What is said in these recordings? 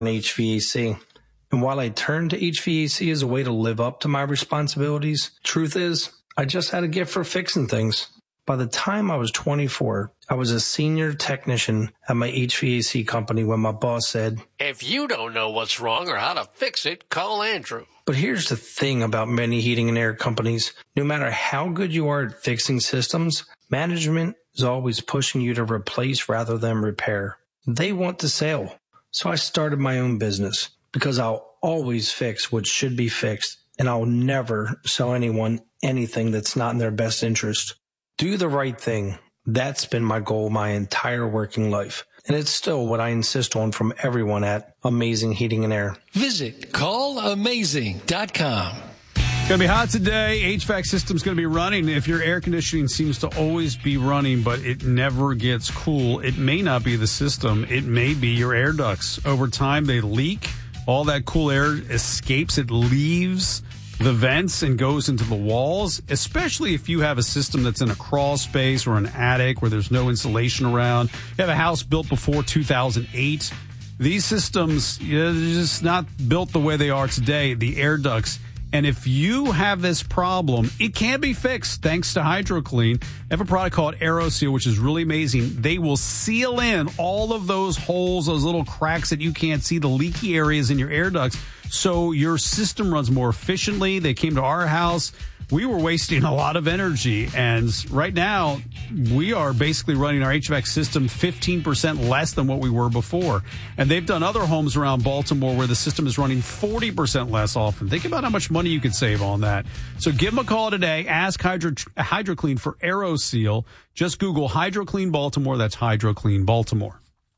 HVAC. And while I turned to HVAC as a way to live up to my responsibilities, truth is, I just had a gift for fixing things. By the time I was 24, I was a senior technician at my HVAC company when my boss said, "If you don't know what's wrong or how to fix it, call Andrew." But here's the thing about many heating and air companies. No matter how good you are at fixing systems, management is always pushing you to replace rather than repair. They want the sale. So I started my own business because I'll always fix what should be fixed, and I'll never sell anyone anything that's not in their best interest. Do the right thing. That's been my goal my entire working life. And it's still what I insist on from everyone at Amazing Heating and Air. Visit callamazing.com. It's going to be hot today. HVAC system's going to be running. If your air conditioning seems to always be running, but it never gets cool, it may not be the system. It may be your air ducts. Over time, they leak. All that cool air escapes. It leaves the vents and goes into the walls, especially if you have a system that's in a crawl space or an attic where there's no insulation around. You have a house built before 2008. These systems, they're just not built the way they are today, the air ducts. And if you have this problem, it can be fixed thanks to HydroClean. They have a product called AeroSeal, which is really amazing. They will seal in all of those holes, those little cracks that you can't see, the leaky areas in your air ducts, so your system runs more efficiently. They came to our house. We were wasting a lot of energy, and right now we are basically running our HVAC system 15% less than what we were before. And they've done other homes around Baltimore where the system is running 40% less often. Think about how much money you could save on that. So give them a call today. Ask HydroClean for AeroSeal. Just Google HydroClean Baltimore. That's HydroClean Baltimore.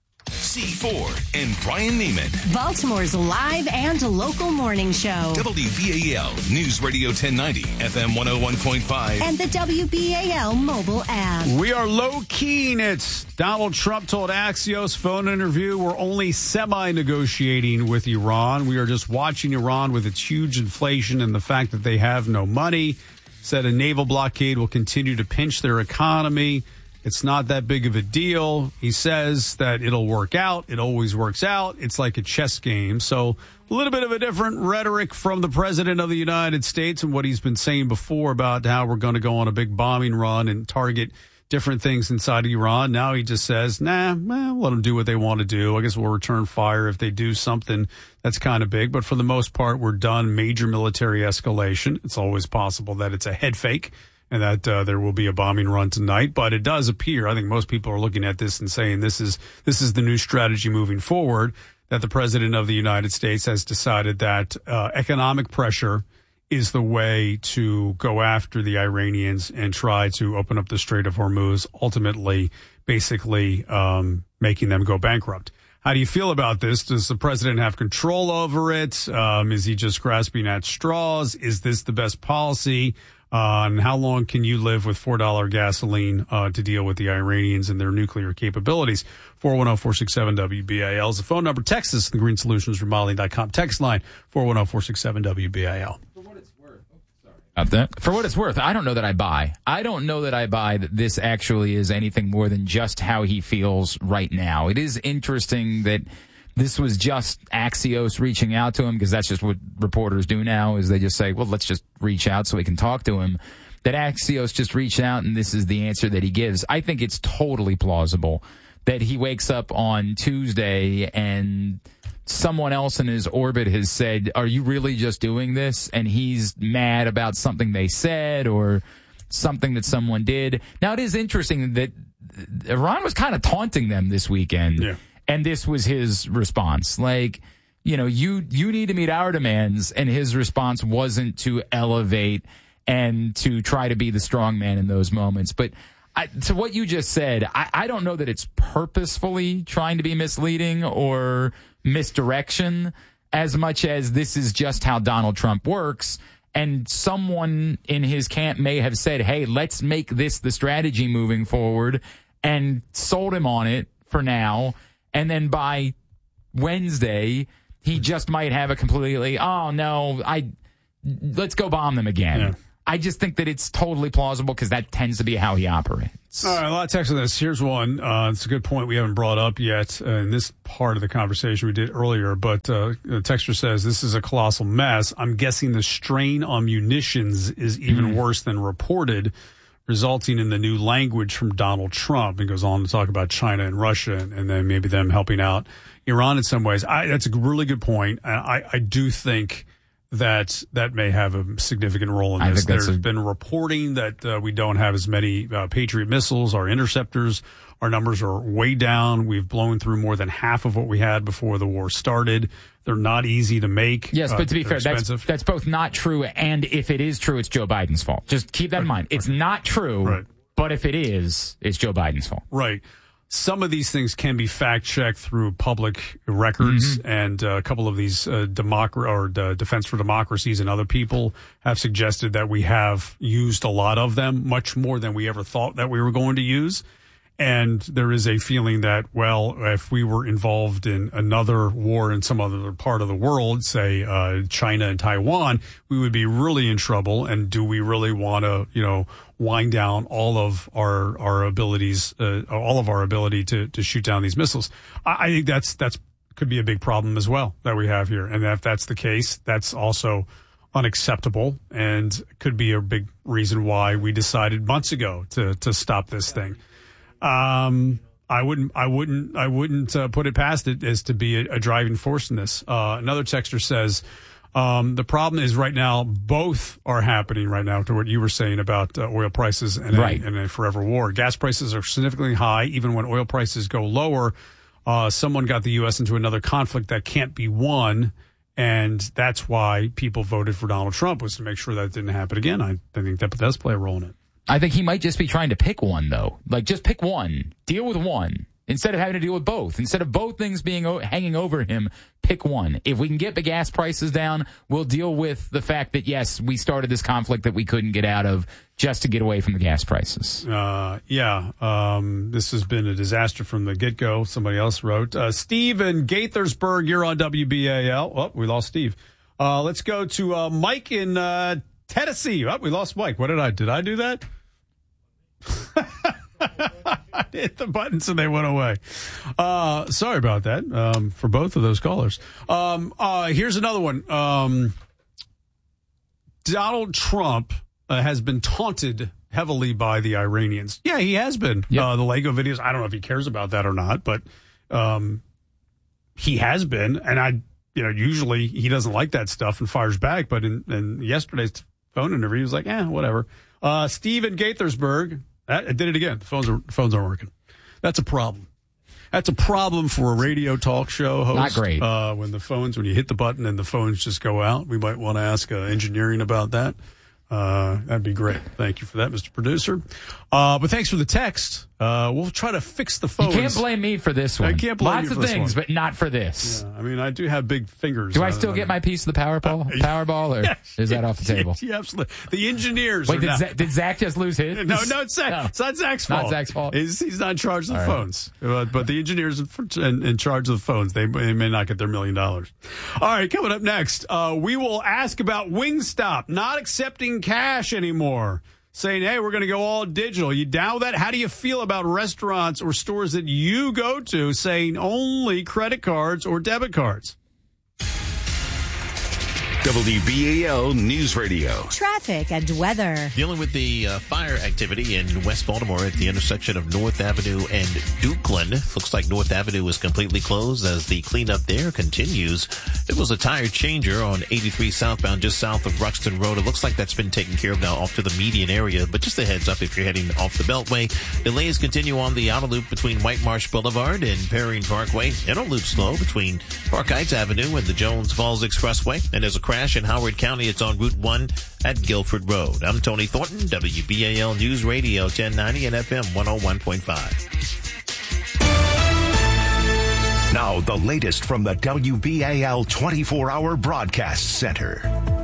C4 and Brian Neiman. Baltimore's live and local morning show. WBAL News Radio 1090, FM 101.5. And the WBAL mobile app. We are low-keying it. Donald Trump told Axios phone interview, we're only semi-negotiating with Iran. We are just watching Iran with its huge inflation and the fact that they have no money. Said a naval blockade will continue to pinch their economy. It's not that big of a deal. He says that it'll work out. It always works out. It's like a chess game. So a little bit of a different rhetoric from the president of the United States and what he's been saying before about how we're going to go on a big bombing run and target different things inside Iran. Now he just says, let them do what they want to do. I guess we'll return fire if they do something that's kind of big. But for the most part, we're done major military escalation. It's always possible that it's a head fake and that there will be a bombing run tonight. But it does appear, I think most people are looking at this and saying this is the new strategy moving forward, that the president of the United States has decided that economic pressure is the way to go after the Iranians and try to open up the Strait of Hormuz, ultimately basically making them go bankrupt. How do you feel about this? Does the president have control over it? Is he just grasping at straws? Is this the best policy? And how long can you live with $4 gasoline to deal with the Iranians and their nuclear capabilities? 410-467-WBAL is the phone number. Text us, thegreensolutions.com. Text line, 410-467-WBAL. For what it's worth, I don't know that I buy. I don't know that I buy that this actually is anything more than just how he feels right now. It is interesting that this was just Axios reaching out to him, because that's just what reporters do now, is they just say, well, let's just reach out so we can talk to him. That Axios just reached out and this is the answer that he gives. I think it's totally plausible that he wakes up on Tuesday and someone else in his orbit has said, are you really just doing this? And he's mad about something they said or something that someone did. Now, it is interesting that Iran was kind of taunting them this weekend. Yeah. And this was his response. Like, you need to meet our demands. And his response wasn't to elevate and to try to be the strong man in those moments. But to what you just said, I don't know that it's purposefully trying to be misleading or misdirection as much as this is just how Donald Trump works. And someone in his camp may have said, hey, let's make this the strategy moving forward, and sold him on it for now. And then by Wednesday, he just might have a completely, let's go bomb them again. Yeah. I just think that it's totally plausible because that tends to be how he operates. All right, a lot of text on this. Here's one. It's a good point we haven't brought up yet in this part of the conversation we did earlier, but the texter says this is a colossal mess. I'm guessing the strain on munitions is even worse than reported, resulting in the new language from Donald Trump. And goes on to talk about China and Russia and then maybe them helping out Iran in some ways. That's a really good point. I do think that may have a significant role in this. There's been reporting that we don't have as many Patriot missiles. Our interceptors, our numbers are way down. We've blown through more than half of what we had before the war started. They're not easy to make. Yes, but to be fair, that's both not true, and if it is true, it's Joe Biden's fault. Just keep that in mind. It's not true, but if it is, it's Joe Biden's fault. Right. Some of these things can be fact-checked through public records, and a couple of these Defense for Democracies and other people have suggested that we have used a lot of them, much more than we ever thought that we were going to use. And there is a feeling that, well, if we were involved in another war in some other part of the world, say China and Taiwan, we would be really in trouble. And do we really want to, wind down all of our abilities, all of our ability to shoot down these missiles? I think that's could be a big problem as well that we have here. And if that's the case, that's also unacceptable and could be a big reason why we decided months ago to stop this thing. I wouldn't put it past it as to be a driving force in this. Another texter says, the problem is right now, both are happening right now to what you were saying about oil prices and a forever war. Gas prices are significantly high. Even when oil prices go lower, someone got the U.S. into another conflict that can't be won. And that's why people voted for Donald Trump, was to make sure that didn't happen again. I think that does play a role in it. I think he might just be trying to pick one, though. Like, just pick one. Deal with one. Instead of having to deal with both. Instead of both things being hanging over him, pick one. If we can get the gas prices down, we'll deal with the fact that, yes, we started this conflict that we couldn't get out of just to get away from the gas prices. This has been a disaster from the get-go. Somebody else wrote. Steve in Gaithersburg, you're on WBAL. Oh, we lost Steve. Let's go to Mike in Tennessee. Oh, we lost Mike. Did I do that? I hit the buttons and they went away. Sorry about that for both of those callers. Here's another one. Donald Trump has been taunted heavily by the Iranians. Yeah, he has been. Yep. The Lego videos, I don't know if he cares about that or not, but he has been. And usually he doesn't like that stuff and fires back. But in yesterday's phone interview, he was like, whatever. Steve in Gaithersburg. I did it again. The phones aren't working. That's a problem. That's a problem for a radio talk show host. Not great. When you hit the button and the phones just go out, we might want to ask engineering about that. That'd be great. Thank you for that, Mr. Producer. But thanks for the text. We'll try to fix the phones. You can't blame me for this one. I can't blame you for this one. Lots of things, but not for this. Yeah, I mean, I do have big fingers. Do I still get my piece of the Powerball, or yes, is that off the table? Yeah, absolutely. The engineers. Wait, did Zach just lose his? No, it's Zach. No. It's not Zach's fault. Not Zach's fault. He's not in charge of the phones. But the engineers in charge of the phones, they may not get their $1 million. All right, coming up next, we will ask about Wingstop not accepting cash anymore. Saying, hey, we're going to go all digital. You down with that? How do you feel about restaurants or stores that you go to saying only credit cards or debit cards? WBAL News Radio. Traffic and weather. Dealing with the fire activity in West Baltimore at the intersection of North Avenue and Dukeland. Looks like North Avenue is completely closed as the cleanup there continues. It was a tire changer on 83 southbound just south of Ruxton Road. It looks like that's been taken care of now off to the median area. But just a heads up if you're heading off the Beltway. Delays continue on the outer loop between White Marsh Boulevard and Perrine Parkway. Inner loop slow between Park Heights Avenue and the Jones Falls Expressway. And there's a crash in Howard County. It's on Route 1 at Guilford Road. I'm Tony Thornton, WBAL News Radio 1090 and FM 101.5. Now, the latest from the WBAL 24-hour broadcast center.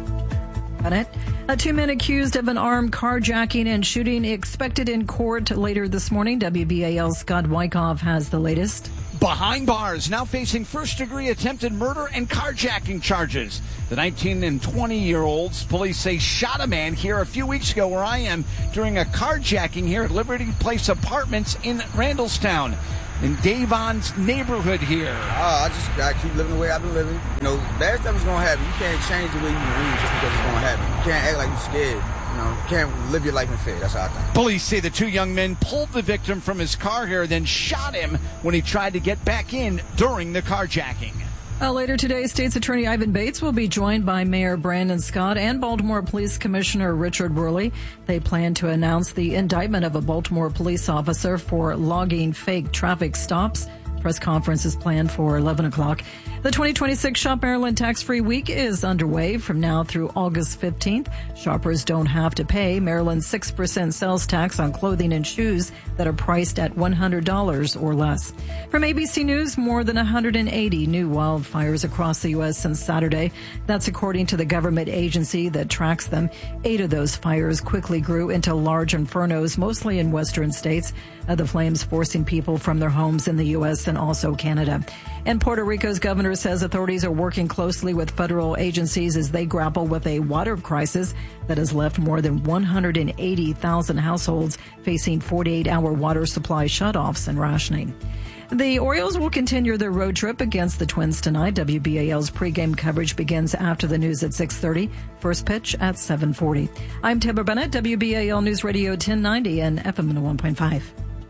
Two men accused of an armed carjacking and shooting expected in court later this morning. WBAL's Scott Wyckoff has the latest. Behind bars, now facing first-degree attempted murder and carjacking charges. The 19 and 20-year-olds, police say, shot a man here a few weeks ago where I am during a carjacking here at Liberty Place Apartments in Randallstown, in Davon's neighborhood here. I just got to keep living the way I've been living. You know, bad stuff is going to happen. You can't change the way you move just because it's going to happen. You can't act like you're scared. You know, you can't live your life in fear. That's how I think. Police say the 2 young men pulled the victim from his car here, then shot him when he tried to get back in during the carjacking. Later today, State's Attorney Ivan Bates will be joined by Mayor Brandon Scott and Baltimore Police Commissioner Richard Worley. They plan to announce the indictment of a Baltimore police officer for logging fake traffic stops. Press conference is planned for 11 o'clock. The 2026 Shop Maryland Tax-Free Week is underway from now through August 15th. Shoppers don't have to pay Maryland's 6% sales tax on clothing and shoes that are priced at $100 or less. From ABC News, more than 180 new wildfires across the U.S. since Saturday. That's according to the government agency that tracks them. 8 of those fires quickly grew into large infernos, mostly in western states. The flames forcing people from their homes in the U.S. and also Canada. And Puerto Rico's governor says authorities are working closely with federal agencies as they grapple with a water crisis that has left more than 180,000 households facing 48-hour water supply shutoffs and rationing. The Orioles will continue their road trip against the Twins tonight. WBAL's pregame coverage begins after the news at 6:30. First pitch at 7:40. I'm Deborah Bennett, WBAL News Radio 1090 and FM 101.5.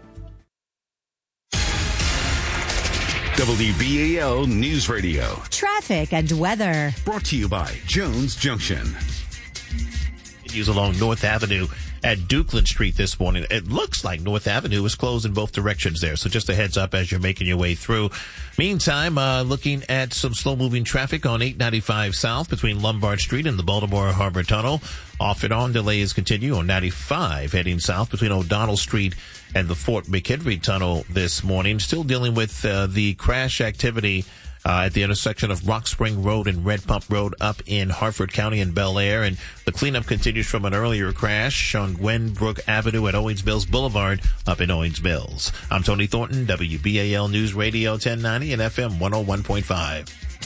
WBAL News Radio. Traffic and weather. Brought to you by Jones Junction. Continues along North Avenue at Dukeland Street this morning. It looks like North Avenue is closed in both directions there. So just a heads up as you're making your way through. Meantime, looking at some slow moving traffic on 895 South between Lombard Street and the Baltimore Harbor Tunnel. Off and on delays continue on 95 heading south between O'Donnell Street and the Fort McHenry Tunnel this morning. Still dealing with the crash activity at the intersection of Rock Spring Road and Red Pump Road up in Harford County and Bel Air. And the cleanup continues from an earlier crash on Gwenbrook Avenue at Owings Mills Boulevard up in Owings Mills. I'm Tony Thornton, WBAL News Radio 1090 and FM 101.5.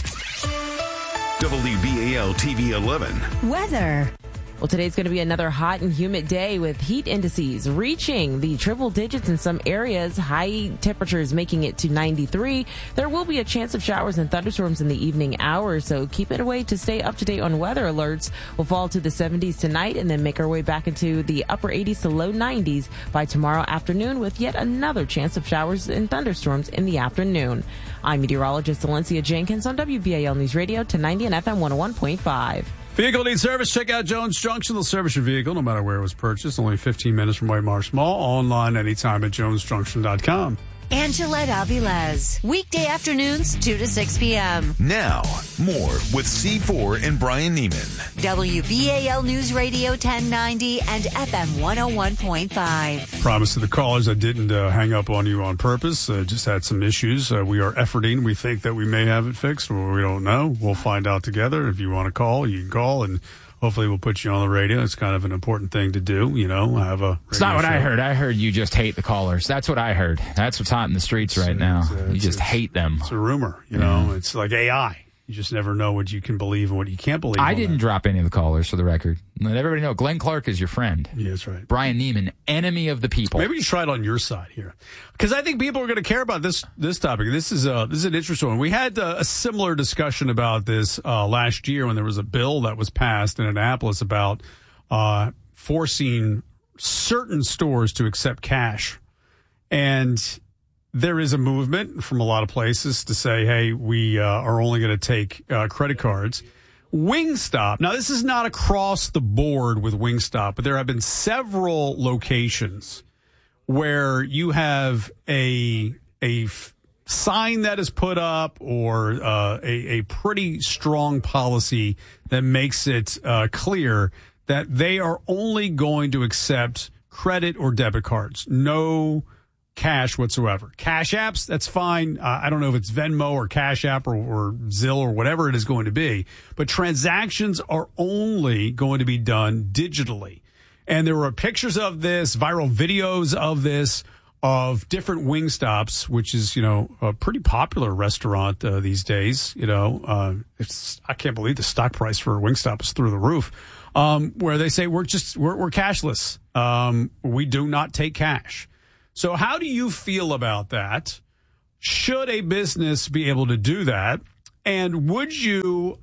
WBAL TV 11. Weather. Well, today's going to be another hot and humid day with heat indices reaching the triple digits in some areas. High temperatures making it to 93. There will be a chance of showers and thunderstorms in the evening hours, so keep it away to stay up to date on weather alerts. We'll fall to the 70s tonight and then make our way back into the upper 80s to low 90s by tomorrow afternoon with yet another chance of showers and thunderstorms in the afternoon. I'm meteorologist Valencia Jenkins on WBAL News Radio 1090 and FM 101.5. Vehicle needs service? Check out Jones Junction. They'll service your vehicle no matter where it was purchased. Only 15 minutes from White Marsh Mall. Online anytime at jonesjunction.com. Angelette Avilés. Weekday afternoons, 2 to 6 p.m. Now, more with C4 and Brian Neiman. WBAL News Radio 1090 and FM 101.5. Promise to the callers I didn't hang up on you on purpose. Just had some issues. We are efforting. We think that we may have it fixed, or we don't know. We'll find out together. If you want to call, you can call, and hopefully we'll put you on the radio. It's kind of an important thing to do, you know, have a radio It's not what show. I heard. I heard you just hate the callers. That's what I heard. That's what's hot in the streets right now. You just hate them. It's a rumor, you know. It's like AI. You just never know what you can believe and what you can't believe. I didn't drop any of the callers, for the record. Let everybody know, Glenn Clark is your friend. Yeah, that's right. Brian Neiman, enemy of the people. Maybe you try it on your side here, because I think people are going to care about this topic. This is an interesting one. We had a similar discussion about this last year when there was a bill that was passed in Annapolis about forcing certain stores to accept cash, and there is a movement from a lot of places to say, hey, we are only going to take credit cards. Wingstop. Now, this is not across the board with Wingstop, but there have been several locations where you have a sign that is put up or a pretty strong policy that makes it clear that they are only going to accept credit or debit cards. No cash whatsoever. Cash apps, that's fine. I don't know if it's Venmo or Cash App or Zelle or whatever it is going to be, but transactions are only going to be done digitally. And there were pictures of this, viral videos of this of different Wingstops, which is, a pretty popular restaurant these days. I can't believe the stock price for Wingstop is through the roof, where they say we're cashless. We do not take cash. So how do you feel about that? Should a business be able to do that? And would you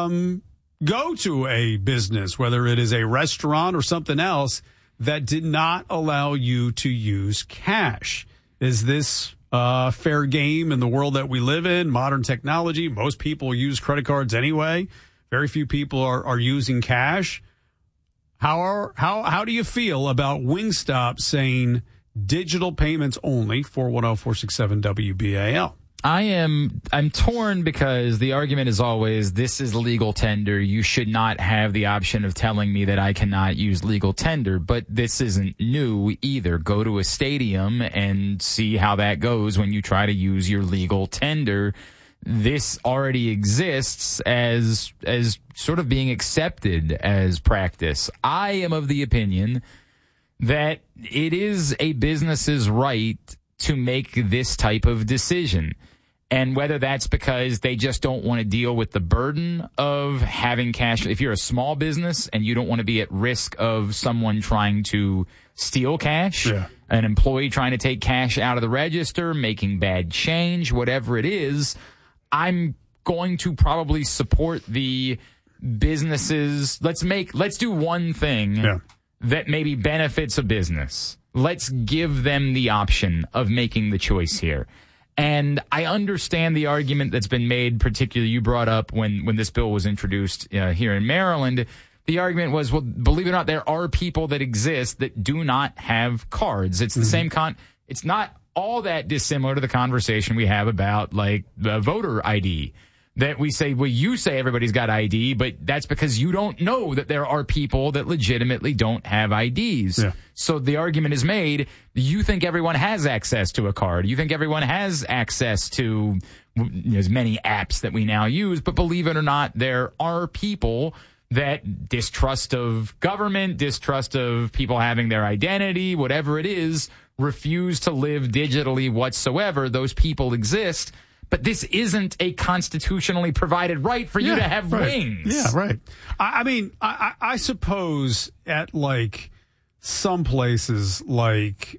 go to a business, whether it is a restaurant or something else, that did not allow you to use cash? Is this fair game in the world that we live in? Modern technology, most people use credit cards anyway. Very few people are using cash. How do you feel about Wingstop saying digital payments only? 410-467-WBAL. I'm torn because the argument is always, this is legal tender. You should not have the option of telling me that I cannot use legal tender. But this isn't new either. Go to a stadium and see how that goes when you try to use your legal tender. This already exists as sort of being accepted as practice. I am of the opinion that it is a business's right to make this type of decision. And whether that's because they just don't want to deal with the burden of having cash. If you're a small business and you don't want to be at risk of someone trying to steal cash, an employee trying to take cash out of the register, making bad change, whatever it is, I'm going to probably support the businesses. Let's do one thing that maybe benefits a business. Let's give them the option of making the choice here. And I understand the argument that's been made, particularly you brought up when this bill was introduced here in Maryland. The argument was, well, believe it or not, there are people that exist that do not have cards. It's the same it's not all that dissimilar to the conversation we have about like the voter ID. That we say, well, you say everybody's got ID, but that's because you don't know that there are people that legitimately don't have IDs. Yeah. So the argument is made, you think everyone has access to a card. You think everyone has access to as many apps that we now use. But believe it or not, there are people that distrust of government, distrust of people having their identity, whatever it is, refuse to live digitally whatsoever. Those people exist. But this isn't a constitutionally provided right for you to have wings. Yeah, right. I mean, I suppose at like some places like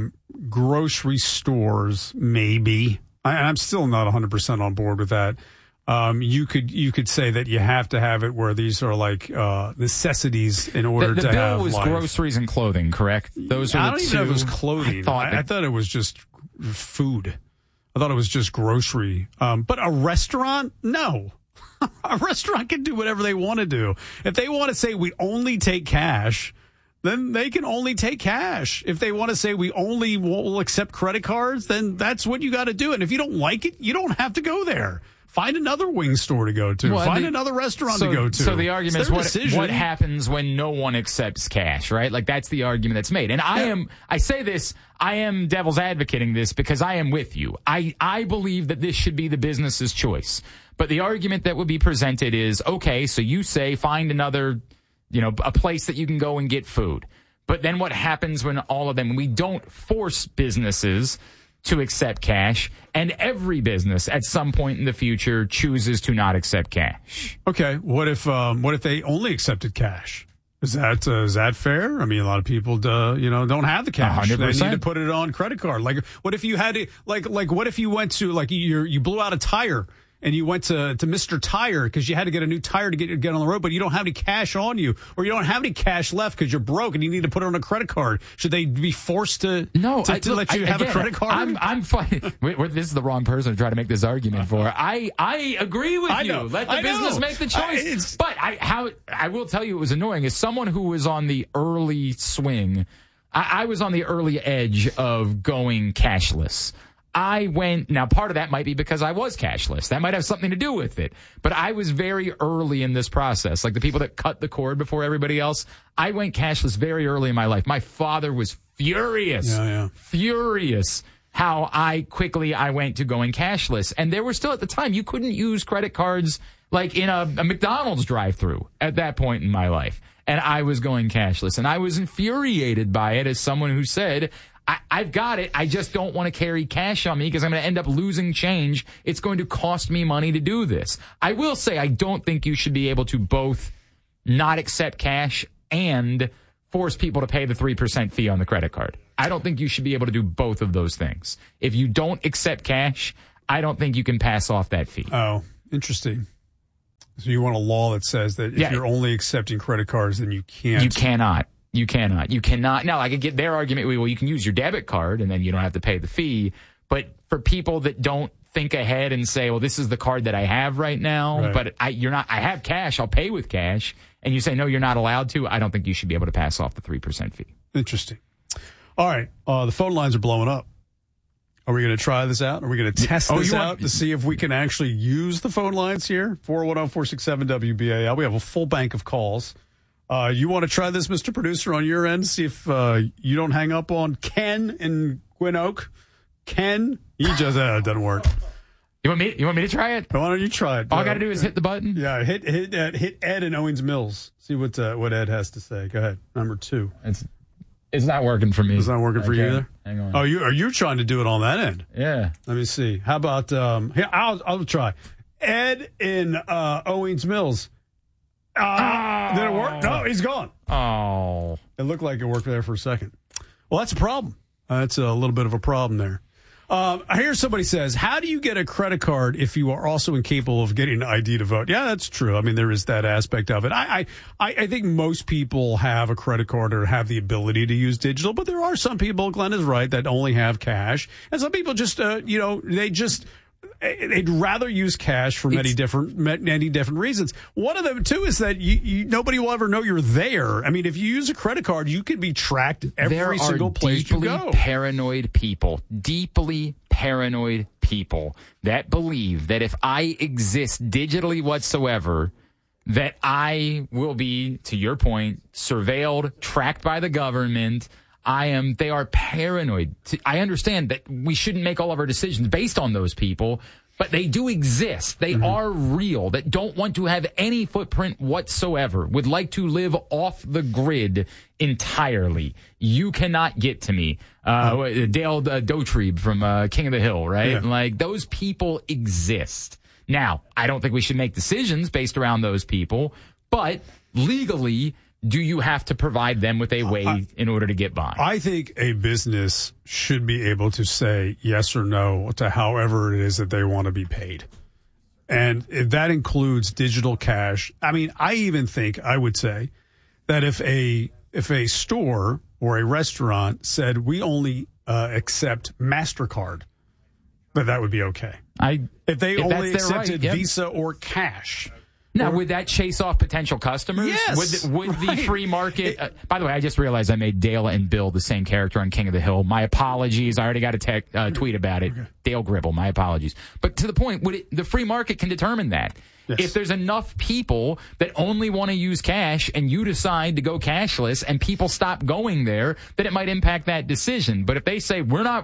grocery stores, maybe. I'm still not 100% on board with that. You could say that you have to have it where these are like necessities in order to have. The bill was groceries and clothing, correct? Those are I don't even know if it was clothing. I thought it was just food. I thought it was just grocery. But a restaurant? No. A restaurant can do whatever they want to do. If they want to say we only take cash, then they can only take cash. If they want to say we only will accept credit cards, then that's what you got to do. And if you don't like it, you don't have to go there. Find another wing store to go to. Find another restaurant to go to. So the argument is what happens when no one accepts cash, right? Like that's the argument that's made. And I am devil's advocating this because I am with you. I believe that this should be the business's choice. But the argument that would be presented is, okay, so you say find another, a place that you can go and get food. But then what happens when we don't force businesses to accept cash, and every business at some point in the future chooses to not accept cash? Okay, what if they only accepted cash? Is that fair? I mean, a lot of people, don't have the cash. 100%. They need to put it on credit card. Like, what if you had to, what if you went to, you blew out a tire and you went to Mr. Tire because you had to get a new tire to get on the road, but you don't have any cash on you, or you don't have any cash left because you're broke and you need to put it on a credit card? Should they be forced to let you have a credit card? I'm fine. This is the wrong person to try to make this argument for. I agree with you. Let the business make the choice. But I will tell you, it was annoying. As someone who was on the early swing, I was on the early edge of going cashless. Now part of that might be because I was cashless. That might have something to do with it. But I was very early in this process. Like the people that cut the cord before everybody else, I went cashless very early in my life. My father was furious, furious how quickly I went to going cashless. And there were still at the time, you couldn't use credit cards like in a McDonald's drive-thru at that point in my life. And I was going cashless. And I was infuriated by it as someone who said, I've got it. I just don't want to carry cash on me because I'm going to end up losing change. It's going to cost me money to do this. I will say I don't think you should be able to both not accept cash and force people to pay the 3% fee on the credit card. I don't think you should be able to do both of those things. If you don't accept cash, I don't think you can pass off that fee. Oh, interesting. So you want a law that says that if you're only accepting credit cards, then you can't. You cannot. You cannot. Now, I could get their argument. Well, you can use your debit card and then you don't have to pay the fee. But for people that don't think ahead and say, well, this is the card that I have right now, but I have cash, I'll pay with cash. And you say, no, you're not allowed to. I don't think you should be able to pass off the 3% fee. Interesting. All right. The phone lines are blowing up. Are we going to try this out? Are we going to test this out to see if we can actually use the phone lines here? 410-467-WBAL. We have a full bank of calls. You want to try this, Mr. Producer, on your end? See if you don't hang up on Ken in Gwynn Oak. Ken, he just doesn't work. You want me to try it? Why don't you try it? All I got to do is hit the button. Yeah, hit Ed in Owings Mills. See what Ed has to say. Go ahead. Number 2. It's not working for me. It's not working for you either? Hang on. Oh, you're trying to do it on that end? Yeah. Let me see. How about here? I'll try. Ed in Owings Mills. Did it work? No, he's gone. Oh. It looked like it worked there for a second. Well, that's a problem. That's a little bit of a problem there. I hear somebody says, how do you get a credit card if you are also incapable of getting an ID to vote? Yeah, that's true. I mean, there is that aspect of it. I think most people have a credit card or have the ability to use digital, but there are some people, Glenn is right, that only have cash. And some people just, they'd rather use cash for many different reasons. One of them too is that nobody will ever know you're there. I mean, if you use a credit card, you can be tracked every single place you go. Deeply paranoid people that believe that if I exist digitally whatsoever, that I will be, to your point, surveilled, tracked by the government. They are paranoid. I understand that we shouldn't make all of our decisions based on those people, but they do exist. They are real, that don't want to have any footprint whatsoever, would like to live off the grid entirely. You cannot get to me. Dale Dotrieb from King of the Hill, right? Yeah. Like, those people exist. Now, I don't think we should make decisions based around those people, but legally, do you have to provide them with a way in order to get by? I think a business should be able to say yes or no to however it is that they want to be paid. And if that includes digital cash. I mean, I even think I would say that if a store or a restaurant said we only accept MasterCard, that would be okay. If they only accepted Visa or cash. Now, would that chase off potential customers? Yes. Would the free market... by the way, I just realized I made Dale and Bill the same character on King of the Hill. My apologies. I already got a tweet about it. Okay. Dale Gribble, my apologies. But to the point, the free market can determine that. Yes. If there's enough people that only want to use cash and you decide to go cashless and people stop going there, then it might impact that decision. But if they say,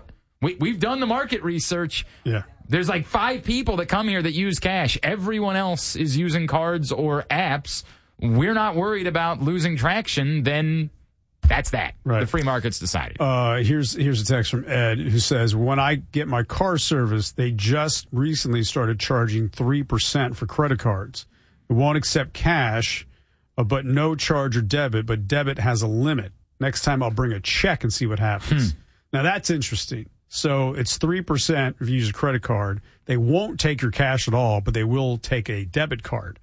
we've done the market research... Yeah. There's like 5 people that come here that use cash. Everyone else is using cards or apps. We're not worried about losing traction. Then that's that. Right. The free market's decided. Here's a text from Ed who says, when I get my car serviced, they just recently started charging 3% for credit cards. It won't accept cash, but no charge or debit, but debit has a limit. Next time I'll bring a check and see what happens. Now that's interesting. So it's 3% if you use a credit card. They won't take your cash at all, but they will take a debit card.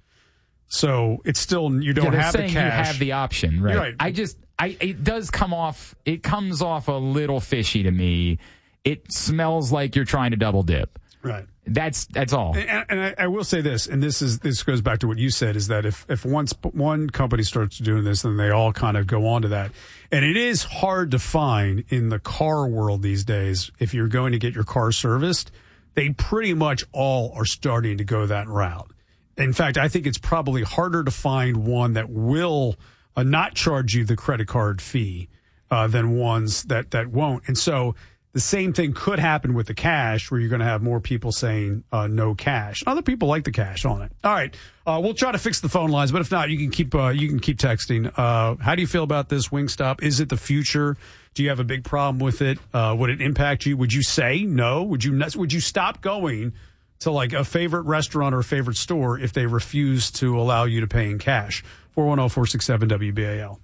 So it's still, you don't have the cash. You have the option, right? It does come off, it comes off a little fishy to me. It smells like you're trying to double dip. Right. That's all. And I will say this, and this goes back to what you said, is that if once one company starts doing this, then they all kind of go on to that. And it is hard to find in the car world these days, if you're going to get your car serviced, they pretty much all are starting to go that route. In fact, I think it's probably harder to find one that will not charge you the credit card fee than ones that won't. And so the same thing could happen with the cash, where you're going to have more people saying no cash. Other people like the cash on it. All right, we'll try to fix the phone lines, but if not, you can keep texting. How do you feel about this Wingstop? Is it the future? Do you have a big problem with it? Would it impact you? Would you say no? Would you stop going to like a favorite restaurant or a favorite store if they refuse to allow you to pay in cash? 410-467-WBAL.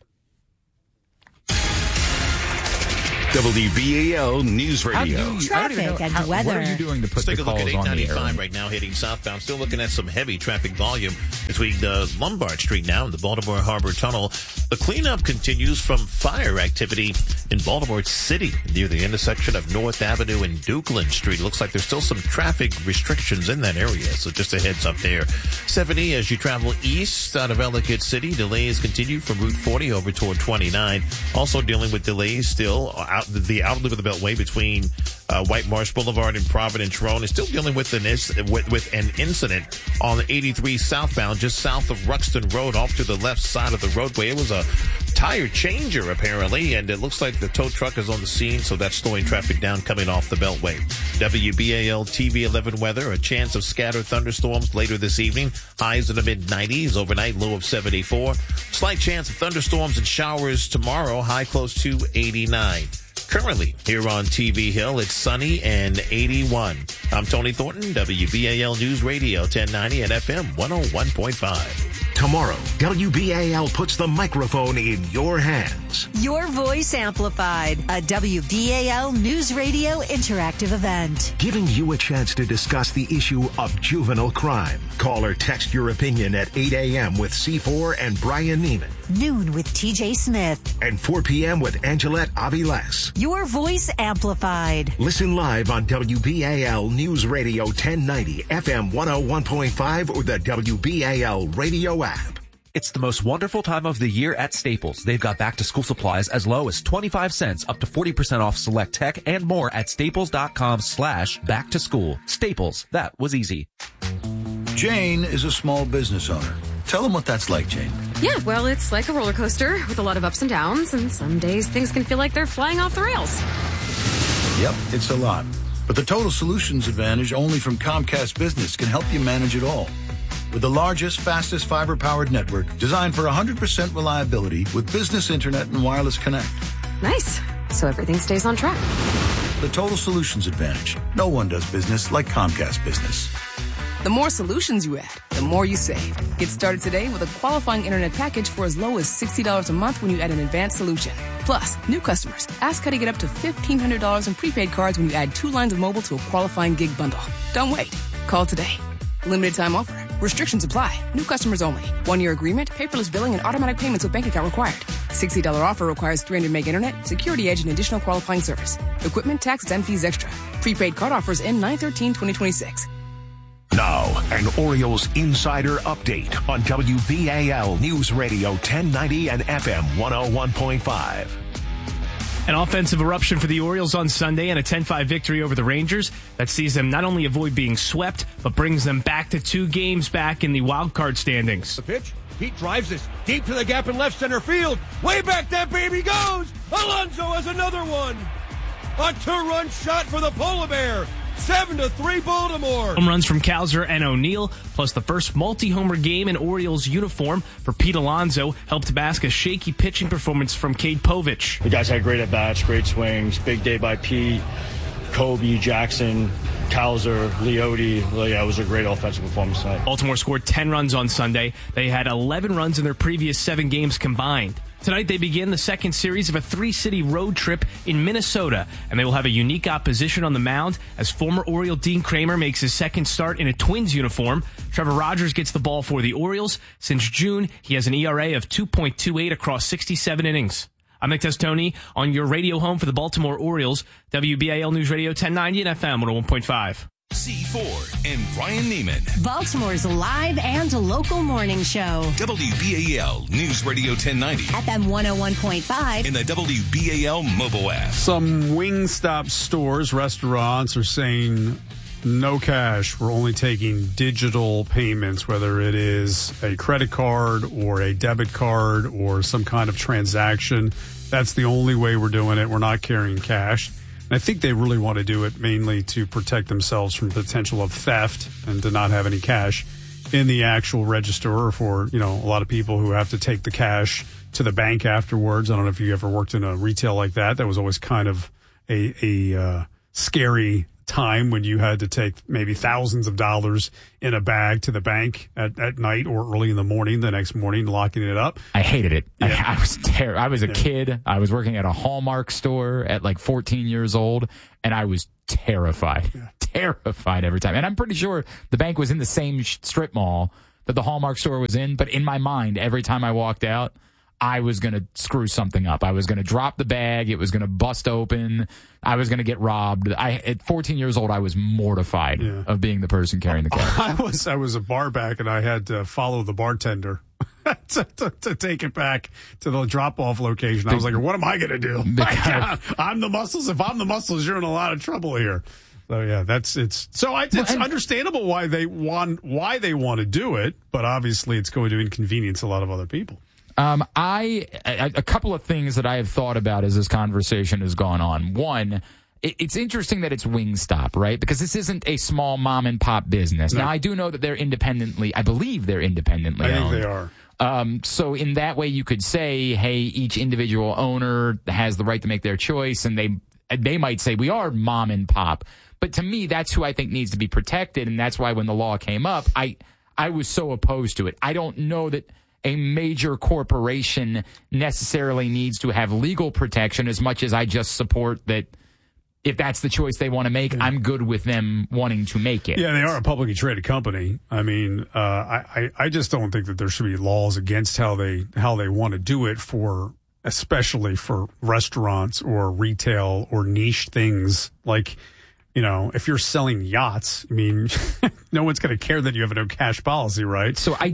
WBAL News Radio. Traffic and weather. What are you doing to put the calls on the air? Let's take a look at 895 right now heading southbound. Still looking at some heavy traffic volume between Lombard Street now and the Baltimore Harbor Tunnel. The cleanup continues from fire activity in Baltimore City near the intersection of North Avenue and Dukeland Street. It looks like there's still some traffic restrictions in that area, so just a heads up there. 70 as you travel east out of Ellicott City. Delays continue from Route 40 over toward 29. Also dealing with delays still the outlet of the Beltway between White Marsh Boulevard and Providence Road is still dealing with an incident on 83 southbound, just south of Ruxton Road, off to the left side of the roadway. It was a tire changer, apparently, and it looks like the tow truck is on the scene, so that's slowing traffic down coming off the Beltway. WBAL TV 11 weather, a chance of scattered thunderstorms later this evening. Highs in the mid-90s, overnight low of 74. Slight chance of thunderstorms and showers tomorrow, high close to 89. Currently, here on TV Hill, it's sunny and 81. I'm Tony Thornton, WBAL News Radio 1090 and FM 101.5. Tomorrow, WBAL puts the microphone in your hands. Your voice amplified. A WBAL News Radio interactive event. Giving you a chance to discuss the issue of juvenile crime. Call or text your opinion at 8 a.m. with C4 and Brian Neiman. Noon with TJ Smith. And 4 p.m. with Angelette Aviles. Your voice amplified. Listen live on WBAL News Radio 1090, FM 101.5, or the WBAL radio app. It's the most wonderful time of the year at Staples. They've got back-to-school supplies as low as 25 cents, up to 40% off select tech, and more at staples.com/back-to-school. Staples, that was easy. Jane is a small business owner. Tell them what that's like, Jane. Yeah, well, it's like a roller coaster with a lot of ups and downs, and some days things can feel like they're flying off the rails. Yep, it's a lot. But the Total Solutions Advantage only from Comcast Business can help you manage it all. With the largest, fastest fiber-powered network designed for 100% reliability with business internet and wireless connect. Nice. So everything stays on track. The Total Solutions Advantage. No one does business like Comcast Business. The more solutions you add, the more you save. Get started today with a qualifying internet package for as low as $60 a month when you add an advanced solution. Plus, new customers, ask how to get up to $1,500 in prepaid cards when you add 2 lines of mobile to a qualifying gig bundle. Don't wait. Call today. Limited time offer. Restrictions apply. New customers only. 1-year agreement, paperless billing, and automatic payments with bank account required. $60 offer requires 300 meg internet, security edge, and additional qualifying service. Equipment, taxes, and fees extra. Prepaid card offers end 9/13/2026. Now, an Orioles insider update on WBAL News Radio 1090 and FM 101.5. An offensive eruption for the Orioles on Sunday and a 10-5 victory over the Rangers that sees them not only avoid being swept, but brings them back to 2 games back in the wild card standings. The pitch, Pete drives this deep to the gap in left center field. Way back that baby goes! Alonso has another one! A 2-run shot for the Polar Bear! 7-3 Baltimore. Home runs from Cowser and O'Neill, plus the first multi-homer game in Orioles uniform for Pete Alonso, helped mask a shaky pitching performance from Cade Povich. The guys had great at-bats, great swings, big day by Pete, Kobe, Jackson, Cowser, Leote. Yeah, it was a great offensive performance tonight. Baltimore scored 10 runs on Sunday. They had 11 runs in their previous 7 games combined. Tonight, they begin the second series of a 3-city road trip in Minnesota, and they will have a unique opposition on the mound as former Oriole Dean Kramer makes his second start in a Twins uniform. Trevor Rogers gets the ball for the Orioles. Since June, he has an ERA of 2.28 across 67 innings. I'm Nick Testoni on your radio home for the Baltimore Orioles, WBAL News Radio 1090 and FM 101.5. C4 and Brian Neiman. Baltimore's live and local morning show. WBAL News Radio 1090. FM 101.5. In the WBAL mobile app. Some Wingstop stores, restaurants are saying no cash. We're only taking digital payments, whether it is a credit card or a debit card or some kind of transaction. That's the only way we're doing it. We're not carrying cash. And I think they really want to do it mainly to protect themselves from potential of theft and to not have any cash in the actual register, or for, a lot of people who have to take the cash to the bank afterwards. I don't know if you ever worked in a retail like that. That was always kind of a scary time when you had to take maybe thousands of dollars in a bag to the bank at night or early in the morning, the next morning, locking it up. I hated it. Yeah. I was a kid. I was working at a Hallmark store at like 14 years old, and I was terrified. Terrified every time. And I'm pretty sure the bank was in the same strip mall that the Hallmark store was in, but in my mind, every time I walked out, I was going to screw something up. I was going to drop the bag. It was going to bust open. I was going to get robbed. At 14 years old, I was mortified of being the person carrying the cash. I was a bar back, and I had to follow the bartender to take it back to the drop-off location. I was like, what am I going to do? I'm the muscles. If I'm the muscles, you're in a lot of trouble here. So yeah, it's understandable why they want to do it, but obviously it's going to inconvenience a lot of other people. A couple of things that I have thought about as this conversation has gone on. One, it's interesting that it's Wingstop, right? Because this isn't a small mom and pop business. No. Now, I do know that I believe they're independently owned. I think they are. So in that way, you could say, hey, each individual owner has the right to make their choice, and they might say, we are mom and pop. But to me, that's who I think needs to be protected, and that's why when the law came up, I was so opposed to it. I don't know that a major corporation necessarily needs to have legal protection as much as I just support that if that's the choice they want to make, I'm good with them wanting to make it. Yeah, they are a publicly traded company. I mean, I just don't think that there should be laws against how they want to do it, especially for restaurants or retail or niche things like, if you're selling yachts, I mean, no one's going to care that you have a no cash policy, right? So I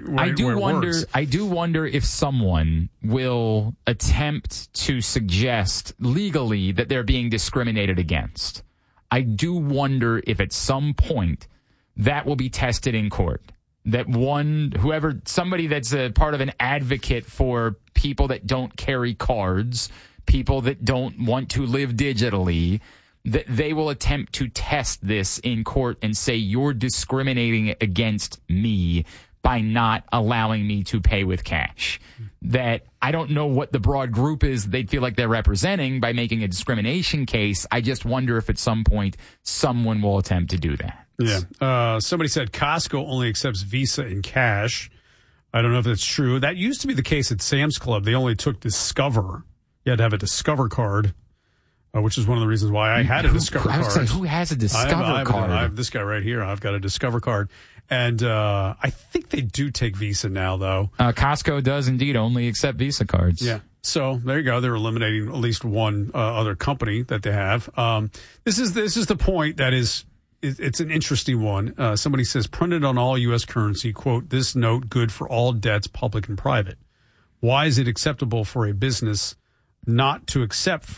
do wonder if someone will attempt to suggest legally that they're being discriminated against. I do wonder if at some point that will be tested in court. That somebody that's a part of an advocate for people that don't carry cards, people that don't want to live digitally, that they will attempt to test this in court and say you're discriminating against me by not allowing me to pay with cash. That I don't know what the broad group is they'd feel like they're representing by making a discrimination case. I just wonder if at some point someone will attempt to do that. Yeah. Somebody said Costco only accepts Visa in cash. I don't know if that's true. That used to be the case at Sam's Club. They only took Discover. You had to have a Discover card. Which is one of the reasons why I had a Discover card. I was like, who has a Discover card? I have this guy right here. I've got a Discover card. And I think they do take Visa now, though. Costco does indeed only accept Visa cards. Yeah. So there you go. They're eliminating at least one other company that they have. This is the point that is, it's an interesting one. Somebody says, printed on all U.S. currency, quote, this note good for all debts, public and private. Why is it acceptable for a business not to accept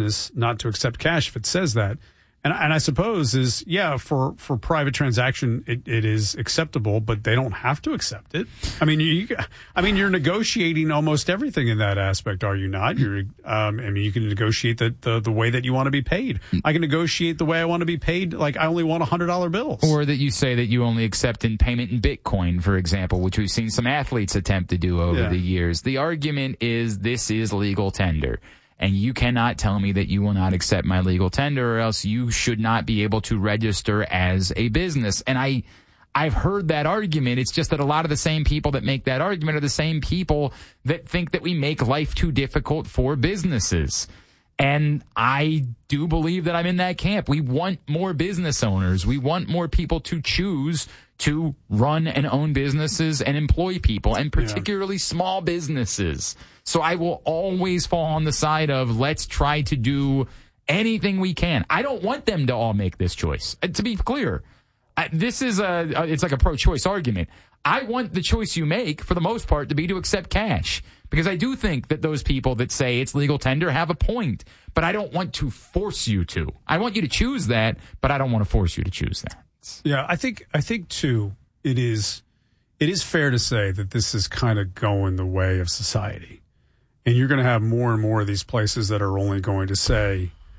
cash if it says that? And I suppose for private transaction, it is acceptable, but they don't have to accept it. I mean, you're negotiating almost everything in that aspect, are you not? You can negotiate the way that you want to be paid. I can negotiate the way I want to be paid. Like I only want $100 bills. Or that you say that you only accept in payment in Bitcoin, for example, which we've seen some athletes attempt to do over the years. The argument is this is legal tender. And you cannot tell me that you will not accept my legal tender, or else you should not be able to register as a business. And I've heard that argument. It's just that a lot of the same people that make that argument are the same people that think that we make life too difficult for businesses. And I do believe that I'm in that camp. We want more business owners. We want more people to choose to run and own businesses and employ people, and particularly small businesses. So I will always fall on the side of let's try to do anything we can. I don't want them to all make this choice. To be clear, this is it's like a pro-choice argument. I want the choice you make, for the most part, to be to accept cash. Because I do think that those people that say it's legal tender have a point. But I don't want to force you to. I want you to choose that, but I don't want to force you to choose that. Yeah, I think too, it is fair to say that this is kind of going the way of society. And you're going to have more and more of these places that are only going to say,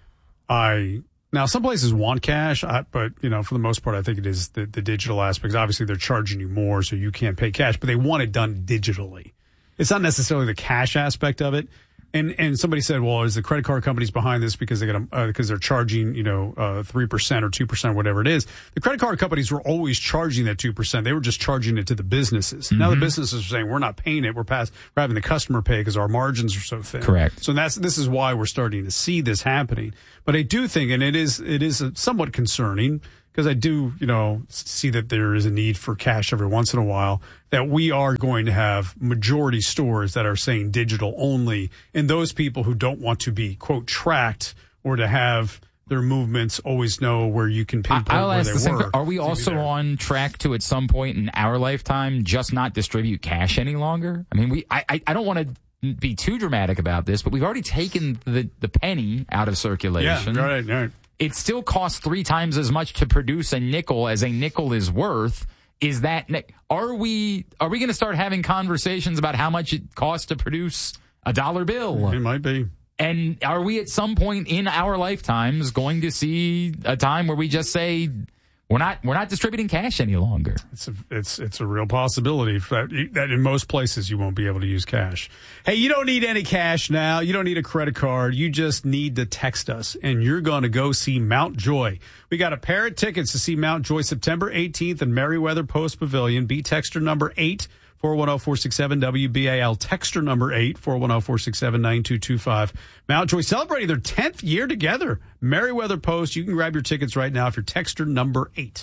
Now, some places want cash, but, for the most part, I think it is the digital aspects. Obviously, they're charging you more, so you can't pay cash, but they want it done digitally. It's not necessarily the cash aspect of it. And somebody said, well, is the credit card companies behind this because they're charging, 3% or 2%, whatever it is. The credit card companies were always charging that 2%. They were just charging it to the businesses. Mm-hmm. Now the businesses are saying, we're not paying it. We're having the customer pay because our margins are so thin. Correct. So this is why we're starting to see this happening. But I do think, and it is somewhat concerning, because I do, see that there is a need for cash every once in a while, that we are going to have majority stores that are saying digital only, and those people who don't want to be, quote, tracked or to have their movements always know where you can pinpoint where they were. Are we also on track to, at some point in our lifetime, just not distribute cash any longer? I mean, I don't want to be too dramatic about this, but we've already taken the penny out of circulation. Yeah, right. It still costs 3 times as much to produce a nickel as a nickel is worth. Is that, are we going to start having conversations about how much it costs to produce a dollar bill? It might be. And are we at some point in our lifetimes going to see a time where we just say, we're not distributing cash any longer? It's a real possibility that in most places you won't be able to use cash. Hey, you don't need any cash now. You don't need a credit card. You just need to text us, and you're going to go see Mount Joy. We got a pair of tickets to see Mount Joy September 18th in Merriweather Post Pavilion. Be texter number 8. 410-467-WBAL. Texter number 8, 410-467-9225. Mount Joy celebrating their 10th year together. Merriweather Post. You can grab your tickets right now if you're texter number 8.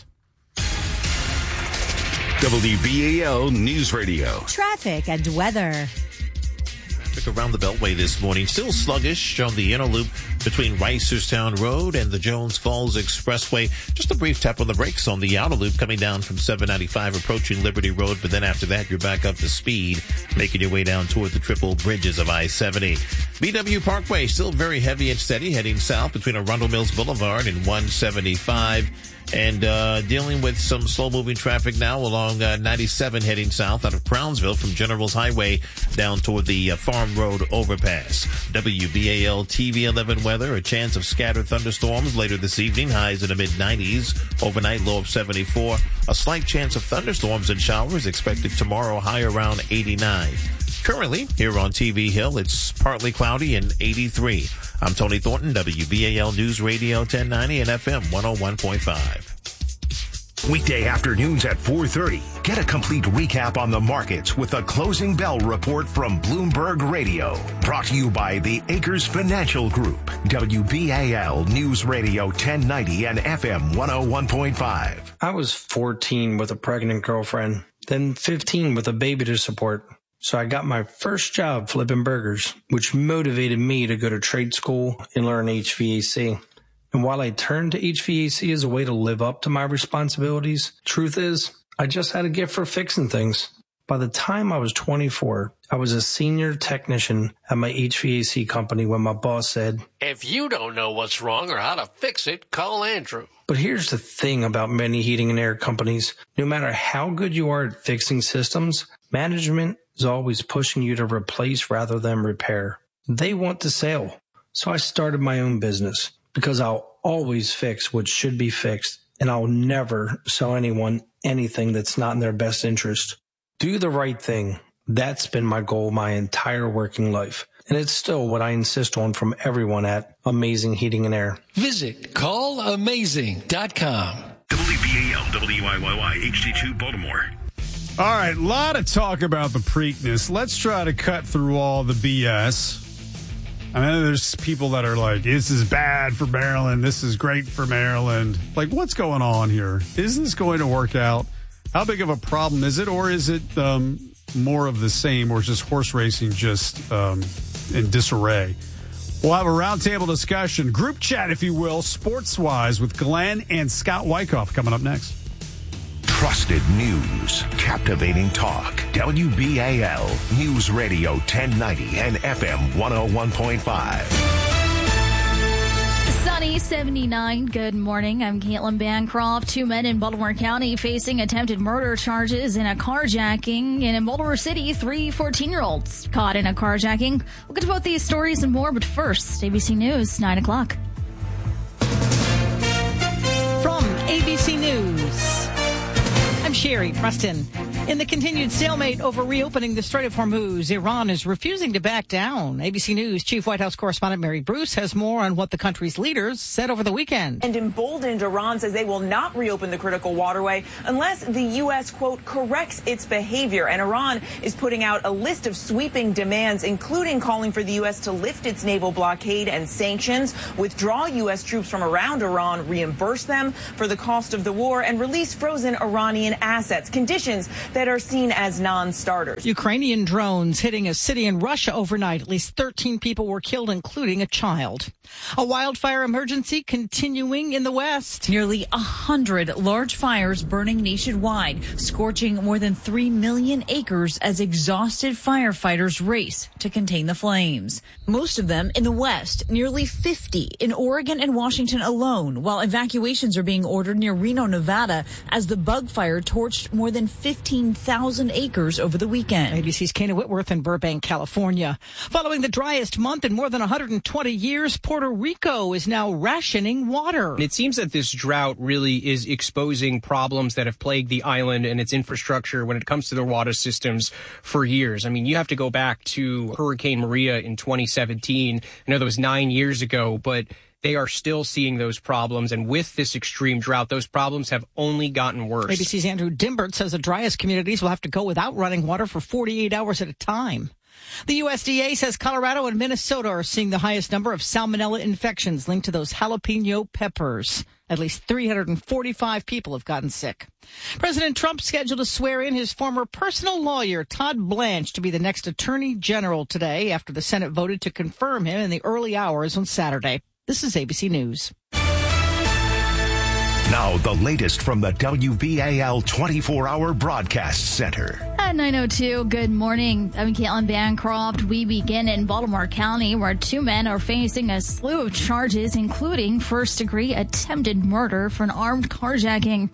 WBAL News Radio. Traffic and weather. Around the Beltway this morning, still sluggish on the inner loop between Reisterstown Road and the Jones Falls Expressway. Just a brief tap on the brakes on the outer loop coming down from 795 approaching Liberty Road, but then after that you're back up to speed, making your way down toward the triple bridges of I-70. BW Parkway still very heavy and steady heading south between Arundel Mills Boulevard and 175. And dealing with some slow-moving traffic now along 97 heading south out of Crownsville from Generals Highway down toward the Farm Road overpass. WBAL TV 11 weather, a chance of scattered thunderstorms later this evening, highs in the mid-90s, overnight low of 74. A slight chance of thunderstorms and showers expected tomorrow, high around 89. Currently, here on TV Hill, it's partly cloudy and 83. I'm Tony Thornton, WBAL News Radio 1090 and FM 101.5. Weekday afternoons at 4:30. Get a complete recap on the markets with a closing bell report from Bloomberg Radio. Brought to you by the Acres Financial Group. WBAL News Radio 1090 and FM 101.5. I was 14 with a pregnant girlfriend, then 15 with a baby to support. So I got my first job flipping burgers, which motivated me to go to trade school and learn HVAC. And while I turned to HVAC as a way to live up to my responsibilities, truth is, I just had a gift for fixing things. By the time I was 24, I was a senior technician at my HVAC company when my boss said, "If you don't know what's wrong or how to fix it, call Andrew." But here's the thing about many heating and air companies. No matter how good you are at fixing systems, management is always pushing you to replace rather than repair. They want the sale. So I started my own business because I'll always fix what should be fixed, and I'll never sell anyone anything that's not in their best interest. Do the right thing. That's been my goal my entire working life. And it's still what I insist on from everyone at Amazing Heating and Air. Visit callamazing.com. WBAL, WIYY, HD2 Baltimore. All right, a lot of talk about the Preakness. Let's try to cut through all the BS. I know there's people that are like, this is bad for Maryland. This is great for Maryland. Like, what's going on here? Is this going to work out? How big of a problem is it? Or is it more of the same, or is just horse racing just in disarray? We'll have a roundtable discussion, group chat, if you will, sports-wise, with Glenn and Scott Wyckoff coming up next. Trusted news, captivating talk. WBAL News Radio 1090 and FM 101.5. Sunny 79. Good morning. I'm Caitlin Bancroft. 2 men in Baltimore County facing attempted murder charges in a carjacking. And in Baltimore City, 3 14-year-olds caught in a carjacking. We'll get to both these stories and more, but first, ABC News, 9 o'clock. Sherry Preston. In the continued stalemate over reopening the Strait of Hormuz, Iran is refusing to back down. ABC News Chief White House correspondent Mary Bruce has more on what the country's leaders said over the weekend. And emboldened, Iran says they will not reopen the critical waterway unless the U.S., quote, corrects its behavior. And Iran is putting out a list of sweeping demands, including calling for the U.S. to lift its naval blockade and sanctions, withdraw U.S. troops from around Iran, reimburse them for the cost of the war, and release frozen Iranian assets, conditions that are seen as non-starters. Ukrainian drones hitting a city in Russia overnight. At least 13 people were killed, including a child. A wildfire emergency continuing in the West. Nearly 100 large fires burning nationwide, scorching more than 3 million acres as exhausted firefighters race to contain the flames. Most of them in the West, nearly 50 in Oregon and Washington alone, while evacuations are being ordered near Reno, Nevada, as the bug fire torched more than 15,000 acres over the weekend. ABC's Kana Whitworth in Burbank, California. Following the driest month in more than 120 years, Puerto Rico is now rationing water. It seems that this drought really is exposing problems that have plagued the island and its infrastructure when it comes to their water systems for years. I mean, you have to go back to Hurricane Maria in 2017. I know that was 9 years ago, but they are still seeing those problems. And with this extreme drought, those problems have only gotten worse. ABC's Andrew Dimbert says the driest communities will have to go without running water for 48 hours at a time. The USDA says Colorado and Minnesota are seeing the highest number of salmonella infections linked to those jalapeno peppers. At least 345 people have gotten sick. President Trump scheduled to swear in his former personal lawyer, Todd Blanche, to be the next attorney general today after the Senate voted to confirm him in the early hours on Saturday. This is ABC News. Now, the latest from the WBAL 24-hour broadcast center. At 9:02, good morning. I'm Caitlin Bancroft. We begin in Baltimore County, where two men are facing a slew of charges, including first-degree attempted murder for an armed carjacking.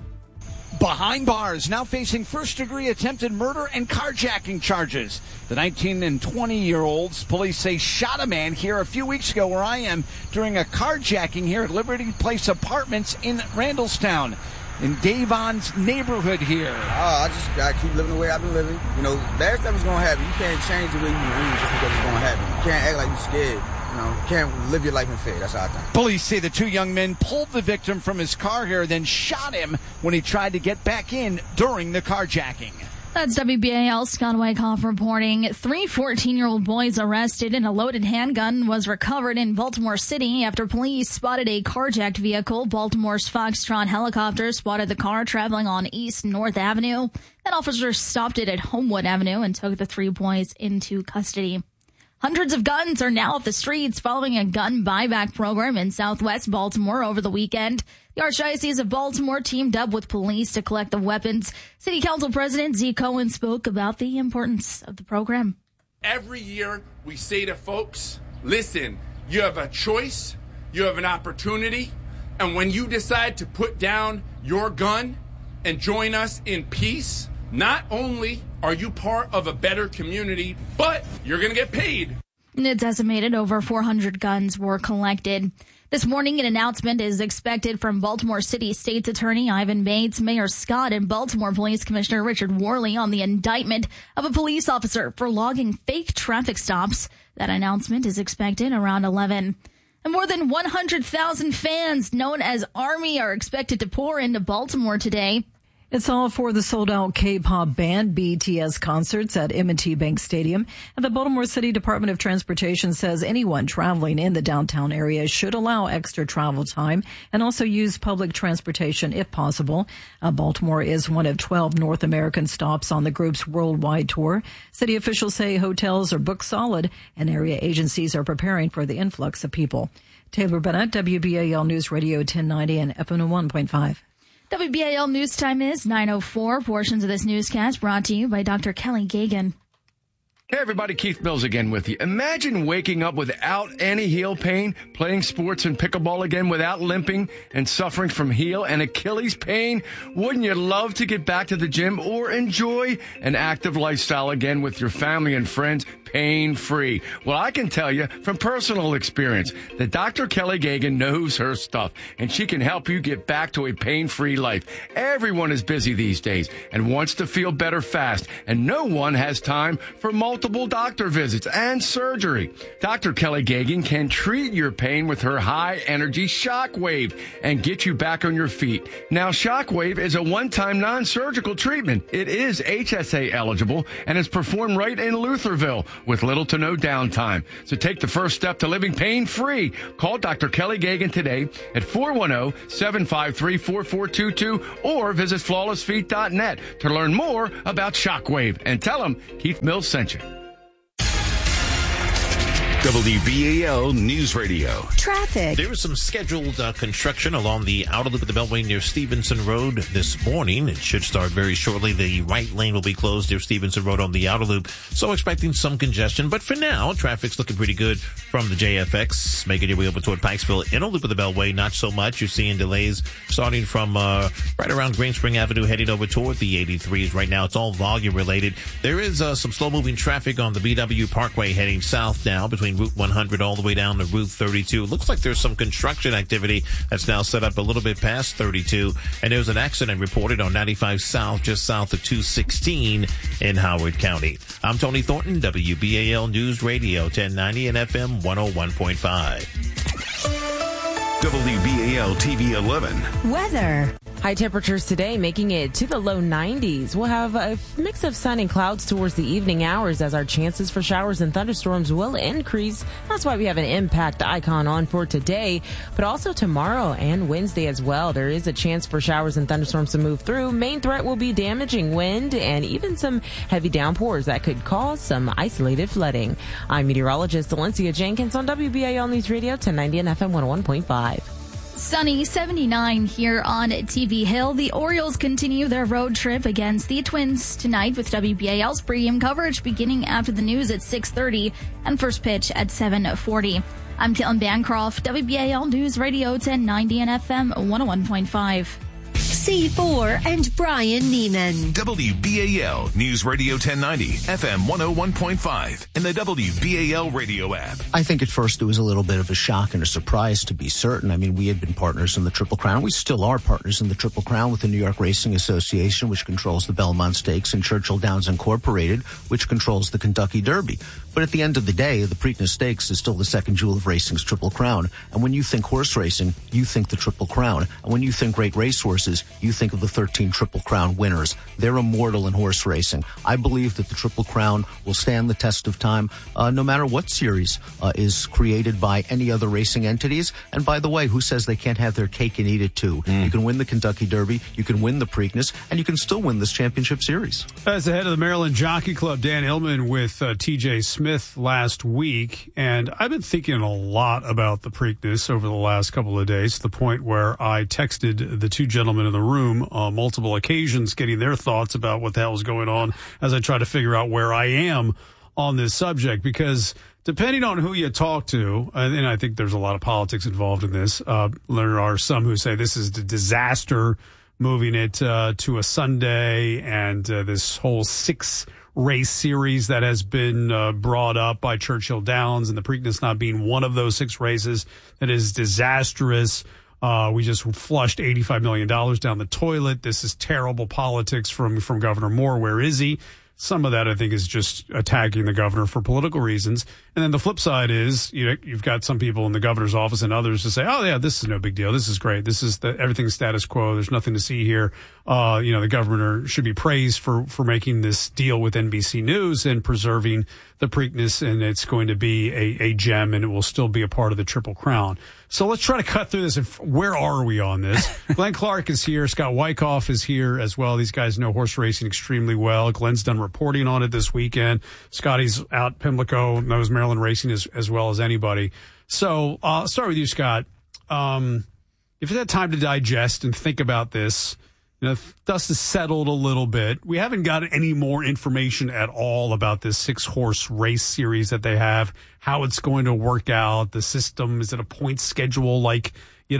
Behind bars, now facing first-degree attempted murder and carjacking charges. The 19 and 20-year-olds, police say, shot a man here a few weeks ago where I am during a carjacking here at Liberty Place Apartments in Randallstown, in Davon's neighborhood here. I just got to keep living the way I've been living. You know, bad stuff is going to happen. You can't change the way you move just because it's going to happen. You can't act like you're scared. You know, you can't live your life in fear. That's how I think. Police say the two young men pulled the victim from his car here, then shot him when he tried to get back in during the carjacking. That's WBAL Scott Wyckoff reporting. 3 14-year-old boys arrested and a loaded handgun was recovered in Baltimore City after police spotted a carjacked vehicle. Baltimore's Foxtrot helicopter spotted the car traveling on East North Avenue. Then officers stopped it at Homewood Avenue and took the 3 boys into custody. Hundreds of guns are now off the streets following a gun buyback program in southwest Baltimore over the weekend. The Archdiocese of Baltimore teamed up with police to collect the weapons. City Council President Z. Cohen spoke about the importance of the program. Every year we say to folks, listen, you have a choice, you have an opportunity, and when you decide to put down your gun and join us in peace, not only are you part of a better community, but you're going to get paid. It's estimated over 400 guns were collected. This morning, an announcement is expected from Baltimore City State's Attorney Ivan Bates, Mayor Scott, and Baltimore Police Commissioner Richard Worley on the indictment of a police officer for logging fake traffic stops. That announcement is expected around 11. And more than 100,000 fans known as Army are expected to pour into Baltimore today. It's all for the sold-out K-pop band BTS concerts at M&T Bank Stadium. And the Baltimore City Department of Transportation says anyone traveling in the downtown area should allow extra travel time and also use public transportation if possible. Baltimore is one of 12 North American stops on the group's worldwide tour. City officials say hotels are booked solid and area agencies are preparing for the influx of people. Taylor Bennett, WBAL News Radio 1090 and FM 1.5. WBAL News Time is 9:04. Portions of this newscast brought to you by Dr. Kelly Gagan. Hey everybody, Keith Mills again with you. Imagine waking up without any heel pain, playing sports and pickleball again without limping and suffering from heel and Achilles pain. Wouldn't you love to get back to the gym or enjoy an active lifestyle again with your family and friends pain-free? Well, I can tell you from personal experience that Dr. Kelly Gagan knows her stuff and she can help you get back to a pain-free life. Everyone is busy these days and wants to feel better fast, and no one has time for multiple doctor visits and surgery. Dr. Kelly Gagan can treat your pain with her high-energy Shockwave and get you back on your feet. Now, Shockwave is a one-time non-surgical treatment. It is HSA eligible and is performed right in Lutherville with little to no downtime. So take the first step to living pain-free. Call Dr. Kelly Gagan today at 410-753-4422 or visit flawlessfeet.net to learn more about Shockwave and tell them Keith Mills sent you. WBAL News Radio. Traffic. There was some scheduled construction along the outer loop of the Beltway near Stevenson Road this morning. It should start very shortly. The right lane will be closed near Stevenson Road on the outer loop, so expecting some congestion. But for now, traffic's looking pretty good from the JFX. Making your way over toward Pikesville. Inner loop of the Beltway, not so much. You're seeing delays starting from right around Green Spring Avenue heading over toward the 83s. Right now, it's all volume related. There is some slow-moving traffic on the BW Parkway heading south now between Route 100 all the way down to Route 32. It looks like there's some construction activity that's now set up a little bit past 32. And there's an accident reported on 95 South, just south of 216 in Howard County. I'm Tony Thornton, WBAL News Radio, 1090 and FM 101.5. WBAL TV 11. Weather. High temperatures today making it to the low 90s. We'll have a mix of sun and clouds towards the evening hours as our chances for showers and thunderstorms will increase. That's why we have an impact icon on for today, but also tomorrow and Wednesday as well. There is a chance for showers and thunderstorms to move through. Main threat will be damaging wind and even some heavy downpours that could cause some isolated flooding. I'm meteorologist Valencia Jenkins on WBAL News Radio 1090 and FM 101.5. Sunny 79 here on TV Hill. The Orioles continue their road trip against the Twins tonight with WBAL's pregame coverage beginning after the news at 6:30 and first pitch at 7:40. I'm Caitlin Bancroft, WBAL News Radio 1090 and FM 101.5. C4 and Brian Neiman. WBAL News Radio 1090, FM 101.5, and the WBAL radio app. I think at first it was a little bit of a shock and a surprise, to be certain. I mean, we had been partners in the Triple Crown. We still are partners in the Triple Crown with the New York Racing Association, which controls the Belmont Stakes, and Churchill Downs Incorporated, which controls the Kentucky Derby. But at the end of the day, the Preakness Stakes is still the second jewel of racing's Triple Crown. And when you think horse racing, you think the Triple Crown. And when you think great racehorses, you think of the 13 Triple Crown winners. They're immortal in horse racing. I believe that the Triple Crown will stand the test of time, no matter what series is created by any other racing entities. And by the way, who says they can't have their cake and eat it too? You can win the Kentucky Derby, you can win the Preakness, and you can still win this championship series. As the head of the Maryland Jockey Club, Dan Hillman with TJ Smith last week, and I've been thinking a lot about the Preakness over the last couple of days, to the point where I texted the two gentlemen in the room on multiple occasions, getting their thoughts about what the hell is going on as I try to figure out where I am on this subject, because depending on who you talk to, and I think there's a lot of politics involved in this, there are some who say this is a disaster, moving it to a Sunday, and this whole 6-race series that has been brought up by Churchill Downs, and the Preakness not being one of those 6 races, that is disastrous. We just flushed $85 million down the toilet. This is terrible politics from Governor Moore. Where is he? Some of that, I think, is just attacking the governor for political reasons. And then the flip side is you've got some people in the governor's office and others to say, oh, yeah, this is no big deal. This is great. This is everything's status quo. There's nothing to see here. The governor should be praised for making this deal with NBC News and preserving the Preakness, and it's going to be a gem, and it will still be a part of the Triple Crown. So let's try to cut through this. Where are we on this? Glenn Clark is here. Scott Wyckoff is here as well. These guys know horse racing extremely well. Glenn's done reporting on it this weekend. Scotty's out Pimlico, knows Maryland racing as well as anybody. So I'll start with you, Scott. If you had time to digest and think about this, dust has settled a little bit. We haven't got any more information at all about this 6-horse race series that they have, how it's going to work out, the system. Is it a point schedule like, the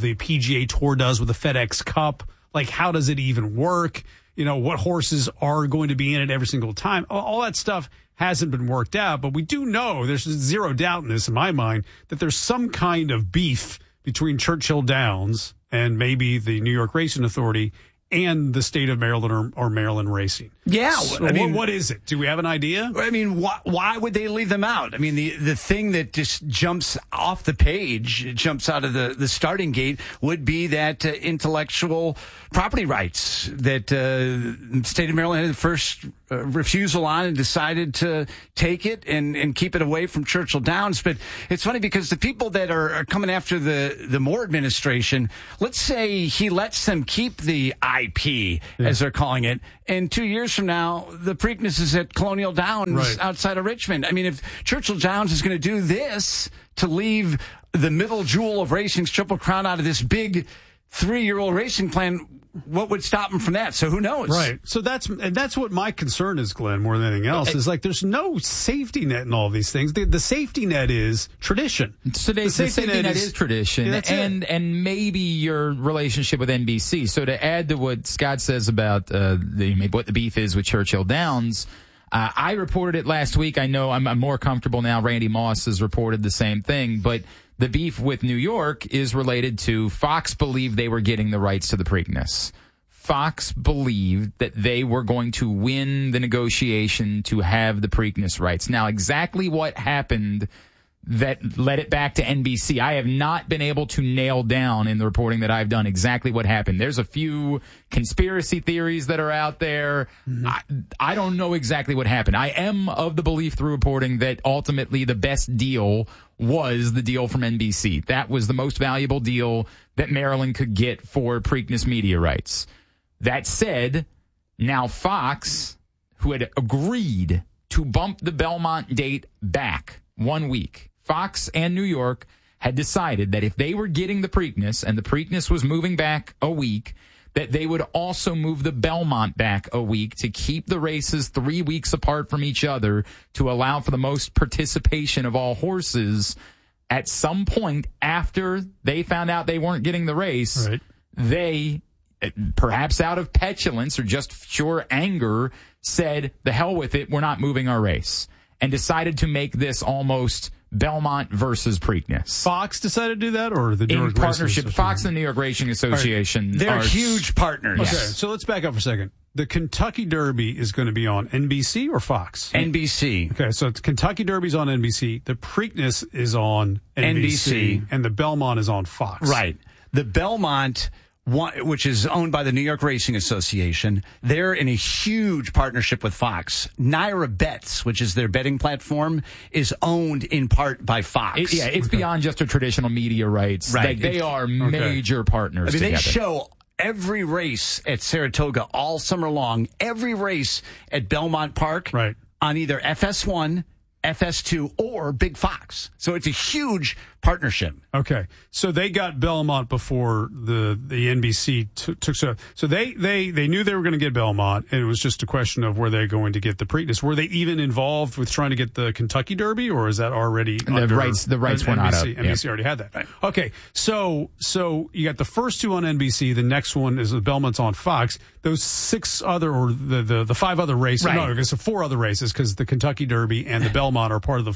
PGA Tour does with the FedEx Cup? Like, how does it even work? What horses are going to be in it every single time? All that stuff hasn't been worked out, but we do know, there's zero doubt in this in my mind, that there's some kind of beef between Churchill Downs and maybe the New York Racing Authority and the state of Maryland or Maryland Racing. Yeah. So, what is it? Do we have an idea? I mean, why would they leave them out? I mean, the thing that just jumps off the page, jumps out of the starting gate, would be that intellectual property rights that the state of Maryland had the first refusal on and decided to take it and keep it away from Churchill Downs. But it's funny because the people that are coming after the Moore administration, let's say he lets them keep the IP, as they're calling it, and 2 years from now, the Preakness is at Colonial Downs outside of Richmond. I mean, if Churchill Downs is going to do this to leave the middle jewel of racing's Triple Crown out of this big 3-year-old racing plan, what would stop them from that? So who knows? Right. So that's what my concern is, Glenn, more than anything else, is like there's no safety net in all these things. The safety net is tradition. So the safety net is tradition, and maybe your relationship with NBC. So to add to what Scott says about what the beef is with Churchill Downs, I reported it last week. I know I'm more comfortable now. Randy Moss has reported the same thing, but the beef with New York is related to Fox believed they were getting the rights to the Preakness. Fox believed that they were going to win the negotiation to have the Preakness rights. Now, exactly what happened that led it back to NBC, I have not been able to nail down in the reporting that I've done exactly what happened. There's a few conspiracy theories that are out there. Mm-hmm. I don't know exactly what happened. I am of the belief through reporting that ultimately the best deal was the deal from NBC. That was the most valuable deal that Maryland could get for Preakness media rights. That said, now Fox, who had agreed to bump the Belmont date back 1 week, Fox and New York had decided that if they were getting the Preakness and the Preakness was moving back a week, that they would also move the Belmont back a week to keep the races 3 weeks apart from each other to allow for the most participation of all horses. At some point after they found out they weren't getting the race, they, perhaps out of petulance or just pure anger, said, the hell with it, we're not moving our race, and decided to make this almost Belmont versus Preakness. Fox decided to do that, or the New York partnership? Fox and the New York Racing Association. Right. They're huge partners. Okay, so let's back up for a second. The Kentucky Derby is going to be on NBC or Fox? NBC. Okay, so Kentucky Derby's on NBC. The Preakness is on NBC. And the Belmont is on Fox. Right. The Belmont, which is owned by the New York Racing Association, they're in a huge partnership with Fox. Naira Bets, which is their betting platform, is owned in part by Fox. It's beyond just a traditional media rights. Right. They are major partners together. They show every race at Saratoga all summer long, every race at Belmont Park on either FS1, FS2, or Big Fox. So it's a huge partnership. Okay, so they got Belmont before the NBC took. So they knew they were going to get Belmont, and it was just a question of were they going to get the Preakness. Were they even involved with trying to get the Kentucky Derby, or is that already the rights were NBC, not up? NBC already had that. Right. Okay, so you got the first two on NBC. The next one is the Belmont's on Fox. Those six other, or the five other races. No, I guess the four other races, because the Kentucky Derby and the Belmont are part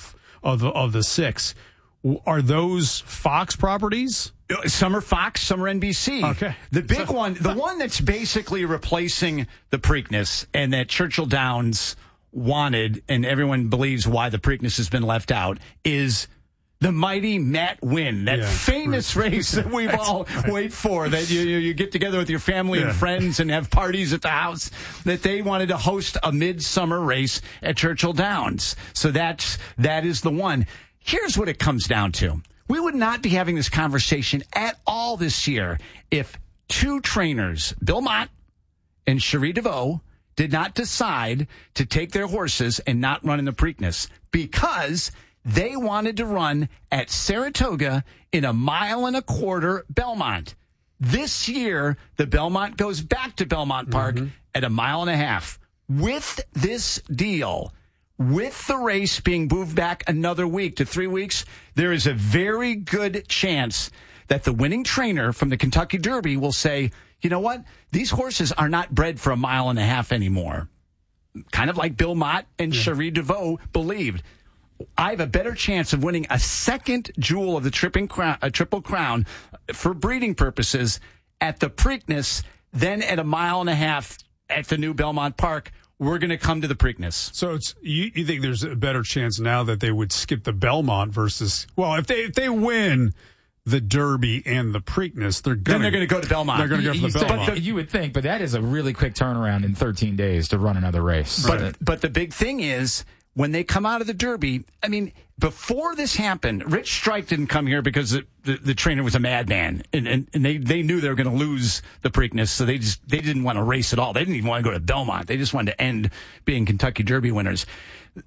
of the six. Are those Fox properties? Some are Fox, some are NBC. Okay. The big one, the one that's basically replacing the Preakness and that Churchill Downs wanted, and everyone believes why the Preakness has been left out, is the mighty Matt Winn, that famous race that we've all wait for, that you get together with your family and friends and have parties at the house, that they wanted to host a midsummer race at Churchill Downs. So that is the one. Here's what it comes down to. We would not be having this conversation at all this year if two trainers, Bill Mott and Cherie DeVoe, did not decide to take their horses and not run in the Preakness, because they wanted to run at Saratoga in a 1.25 mile Belmont. This year, the Belmont goes back to Belmont Park at 1.5 miles. With this deal, with the race being moved back another week to 3 weeks, there is a very good chance that the winning trainer from the Kentucky Derby will say, you know what? These horses are not bred for 1.5 miles anymore. Kind of like Bill Mott and Cherie DeVoe believed. I have a better chance of winning a second jewel of the Triple Crown for breeding purposes at the Preakness than at 1.5 miles at the new Belmont Park. We're going to come to the Preakness. So it's you think there's a better chance now that they would skip the Belmont versus, well, if they win the Derby and the Preakness, they're going to go to Belmont. They're going to go to the Belmont. You would think, but that is a really quick turnaround in 13 days to run another race. But the big thing is, when they come out of the Derby, I mean, before this happened, Rich Strike didn't come here because the trainer was a madman, and they knew they were going to lose the Preakness, so they didn't want to race at all. They didn't even want to go to Belmont. They just wanted to end being Kentucky Derby winners.